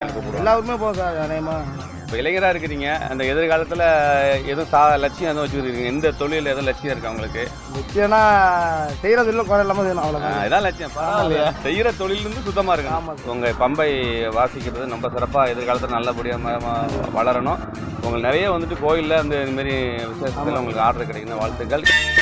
கூப்பிடுவாங்க. எல்லா ஊருமே போகும் சார் அநேகமா. இப்போ இளைஞராக இருக்கிறீங்க, அந்த எதிர்காலத்தில் எதுவும் லட்சியம் எதுவும் வச்சுருக்கீங்க? எந்த தொழில் எதுவும் லட்சியம் இருக்கா உங்களுக்கு? முக்கியம்னா செய்கிற தொழில் குறை இல்லாமல் செய்யணும், அவ்வளோதான். இதான் லட்சியம். பரவாயில்லையா? செய்கிற தொழிலிருந்து சுத்தமாக இருக்கு. ஆமாம். உங்கள் பம்பை வாசிக்கிறது ரொம்ப சிறப்பாக எதிர்காலத்தில் நல்லபடியாக வளரணும். உங்களுக்கு நிறைய வந்துட்டு கோயிலில் அந்த இதுமாரி விசேஷத்தில் உங்களுக்கு ஆர்டர் கிடைக்கணும். வாழ்த்துக்கள்.